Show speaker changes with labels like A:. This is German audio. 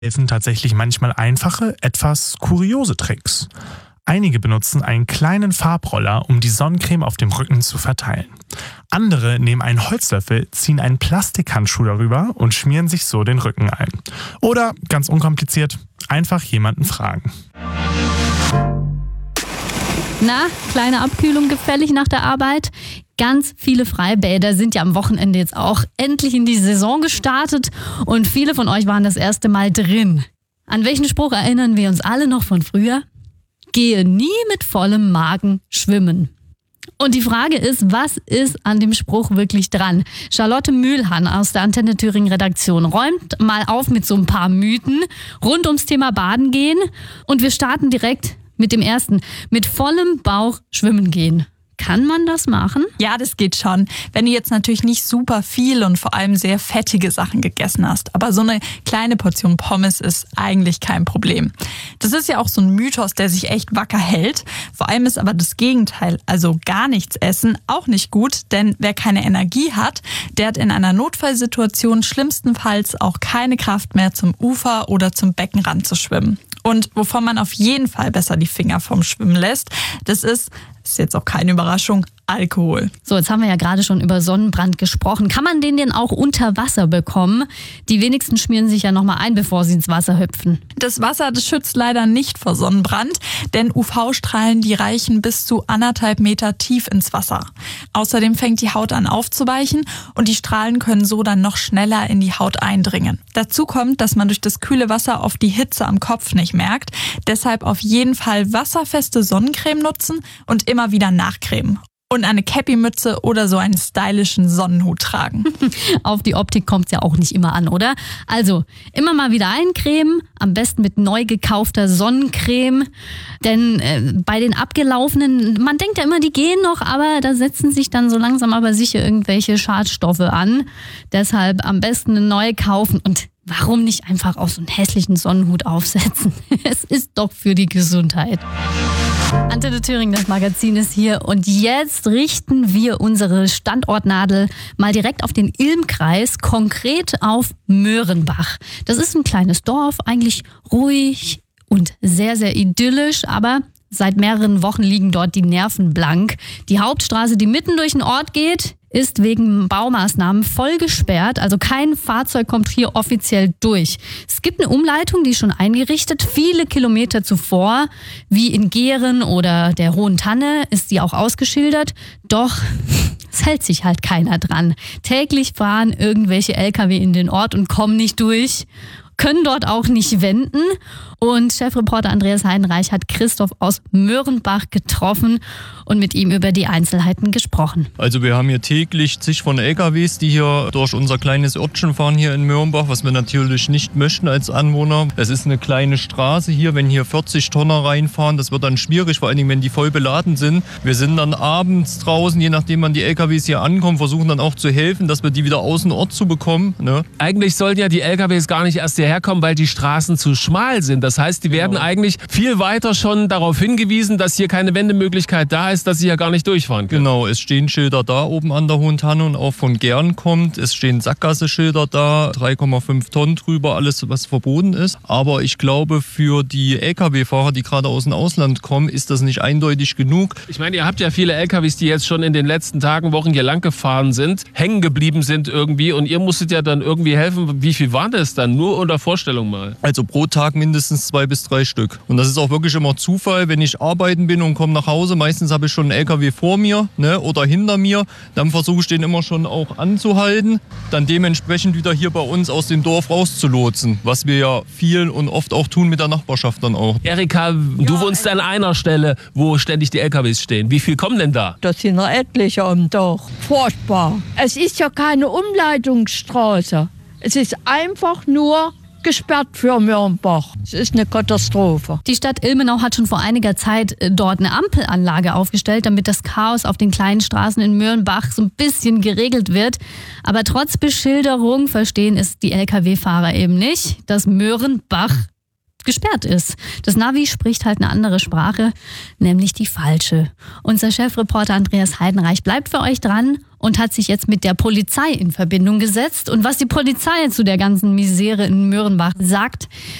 A: Helfen tatsächlich manchmal einfache, etwas kuriose Tricks. Einige benutzen einen kleinen Farbroller, um die Sonnencreme auf dem Rücken zu verteilen. Andere nehmen einen Holzlöffel, ziehen einen Plastikhandschuh darüber und schmieren sich so den Rücken ein. Oder, ganz unkompliziert, einfach jemanden fragen.
B: Na, kleine Abkühlung gefällig nach der Arbeit? Ganz viele Freibäder sind ja am Wochenende jetzt auch endlich in die Saison gestartet und viele von euch waren das erste Mal drin. An welchen Spruch erinnern wir uns alle noch von früher? Gehe nie mit vollem Magen schwimmen. Und die Frage ist, was ist an dem Spruch wirklich dran? Charlotte Mühlhahn aus der Antenne Thüringen Redaktion räumt mal auf mit so ein paar Mythen rund ums Thema Baden gehen. Und wir starten direkt mit dem ersten, mit vollem Bauch schwimmen gehen. Kann man das machen?
C: Ja, das geht schon. Wenn du jetzt natürlich nicht super viel und vor allem sehr fettige Sachen gegessen hast. Aber so eine kleine Portion Pommes ist eigentlich kein Problem. Das ist ja auch so ein Mythos, der sich echt wacker hält. Vor allem ist aber das Gegenteil, also gar nichts essen, auch nicht gut. Denn wer keine Energie hat, der hat in einer Notfallsituation schlimmstenfalls auch keine Kraft mehr, zum Ufer oder zum Beckenrand zu schwimmen. Und wovon man auf jeden Fall besser die Finger vom Schwimmen lässt, das ist jetzt auch keine Überraschung, Alkohol.
B: So, jetzt haben wir ja gerade schon über Sonnenbrand gesprochen. Kann man den denn auch unter Wasser bekommen? Die wenigsten schmieren sich ja nochmal ein, bevor sie ins Wasser hüpfen.
C: Das Wasser, das schützt leider nicht vor Sonnenbrand, denn UV-Strahlen, die reichen bis zu 1,5 Meter tief ins Wasser. Außerdem fängt die Haut an aufzuweichen und die Strahlen können so dann noch schneller in die Haut eindringen. Dazu kommt, dass man durch das kühle Wasser oft die Hitze am Kopf nicht merkt. Deshalb auf jeden Fall wasserfeste Sonnencreme nutzen und immer wieder nachcremen. Und eine Cappy-Mütze oder so einen stylischen Sonnenhut tragen.
B: Auf die Optik kommt es ja auch nicht immer an, oder? Also, immer mal wieder eincremen, am besten mit neu gekaufter Sonnencreme. Denn bei den abgelaufenen, man denkt ja immer, die gehen noch, aber da setzen sich dann so langsam aber sicher irgendwelche Schadstoffe an. Deshalb am besten eine neue kaufen und warum nicht einfach auch so einen hässlichen Sonnenhut aufsetzen? Es ist doch für die Gesundheit. Antenne Thüringen, das Magazin ist hier und jetzt richten wir unsere Standortnadel mal direkt auf den Ilm-Kreis, konkret auf Möhrenbach. Das ist ein kleines Dorf, eigentlich ruhig und sehr, sehr idyllisch, aber seit mehreren Wochen liegen dort die Nerven blank. Die Hauptstraße, die mitten durch den Ort geht, ist wegen Baumaßnahmen voll gesperrt, also kein Fahrzeug kommt hier offiziell durch. Es gibt eine Umleitung, die ist schon eingerichtet. Viele Kilometer zuvor, wie in Gehren oder der Hohen Tanne, ist die auch ausgeschildert. Doch es hält sich halt keiner dran. Täglich fahren irgendwelche LKW in den Ort und kommen nicht durch, können dort auch nicht wenden. Und Chefreporter Andreas Heidenreich hat Christoph aus Möhrenbach getroffen und mit ihm über die Einzelheiten gesprochen.
D: Also wir haben hier täglich zig von LKWs, die hier durch unser kleines Örtchen fahren hier in Möhrenbach, was wir natürlich nicht möchten als Anwohner. Es ist eine kleine Straße hier, wenn hier 40 Tonner reinfahren, das wird dann schwierig, vor allen Dingen, wenn die voll beladen sind. Wir sind dann abends draußen, je nachdem wann die LKWs hier ankommen, versuchen dann auch zu helfen, dass wir die wieder aus dem Ort zu bekommen. Ne?
E: Eigentlich sollten ja die LKWs gar nicht erst hierher kommen, weil die Straßen zu schmal sind. Das heißt, die werden eigentlich viel weiter schon darauf hingewiesen, dass hier keine Wendemöglichkeit da ist, dass sie ja gar nicht durchfahren können.
D: Genau, es stehen Schilder da oben an der Hohen Tanne und auch von Gern kommt. Es stehen Sackgasseschilder da, 3,5 Tonnen drüber, alles was verboten ist. Aber ich glaube, für die Lkw-Fahrer, die gerade aus dem Ausland kommen, ist das nicht eindeutig genug.
E: Ich meine, ihr habt ja viele LKWs, die jetzt schon in den letzten Tagen, Wochen hier lang gefahren sind, hängen geblieben sind irgendwie und ihr musstet ja dann irgendwie helfen. Wie viel waren das dann? Nur unter Vorstellung mal.
D: Also pro Tag mindestens 2 bis 3 Stück. Und das ist auch wirklich immer Zufall, wenn ich arbeiten bin und komme nach Hause. Meistens habe ich schon einen LKW vor mir, ne, oder hinter mir. Dann versuche ich den immer schon auch anzuhalten. Dann dementsprechend wieder hier bei uns aus dem Dorf rauszulotsen. Was wir ja viel und oft auch tun mit der Nachbarschaft dann auch.
E: Erika, du wohnst an einer Stelle, wo ständig die LKWs stehen. Wie viel kommen denn da?
F: Das sind noch etliche am Dorf. Furchtbar. Es ist ja keine Umleitungsstraße. Es ist einfach nur gesperrt für Möhrenbach. Es ist eine Katastrophe.
B: Die Stadt Ilmenau hat schon vor einiger Zeit dort eine Ampelanlage aufgestellt, damit das Chaos auf den kleinen Straßen in Möhrenbach so ein bisschen geregelt wird. Aber trotz Beschilderung verstehen es die Lkw-Fahrer eben nicht, dass Möhrenbach gesperrt ist. Das Navi spricht halt eine andere Sprache, nämlich die falsche. Unser Chefreporter Andreas Heidenreich bleibt für euch dran und hat sich jetzt mit der Polizei in Verbindung gesetzt. Und was die Polizei zu der ganzen Misere in Mürrenbach sagt,